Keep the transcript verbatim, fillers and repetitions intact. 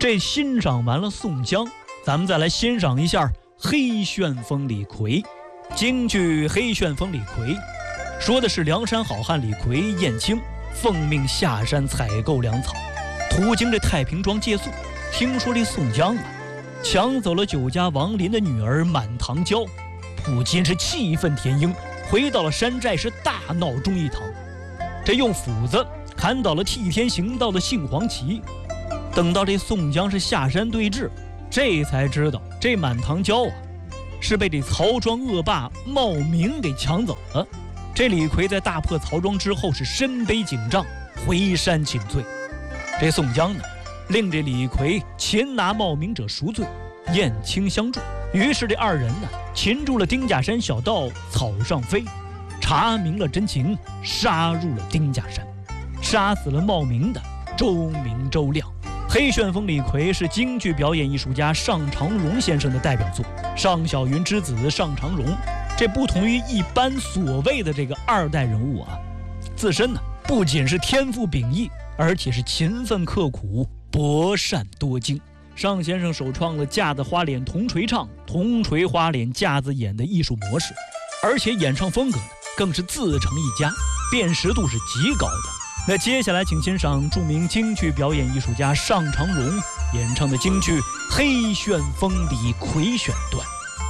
这欣赏完了宋江，咱们再来欣赏一下黑旋风李逵。京剧《黑旋风李逵》说的是梁山好汉李逵燕青奉命下山采购粮草，途经这太平庄借宿，听说这宋江啊抢走了酒家王林的女儿满堂娇，不禁是气愤填膺，回到了山寨是大闹忠义堂，这用斧子砍倒了替天行道的杏黄旗。等到这宋江是下山对峙，这才知道这满堂娇啊是被这曹庄恶霸冒名给抢走了。这李逵在大破曹庄之后是身背警杖回山请罪，这宋江呢令这李逵擒拿冒名者赎罪，燕青相助。于是这二人呢擒住了丁家山小道草上飞，查明了真情，杀入了丁家山，杀死了冒名的周明周亮。黑旋风李逵是京剧表演艺术家尚长荣先生的代表作，尚小云之子尚长荣，这不同于一般所谓的这个二代人物啊，自身呢不仅是天赋秉异，而且是勤奋刻苦，博善多精。尚先生首创了架子花脸铜锤唱、铜锤花脸架子演的艺术模式，而且演唱风格呢更是自成一家，辨识度是极高的。那接下来请欣赏著名京剧表演艺术家尚长荣演唱的京剧《黑旋风李逵》选段。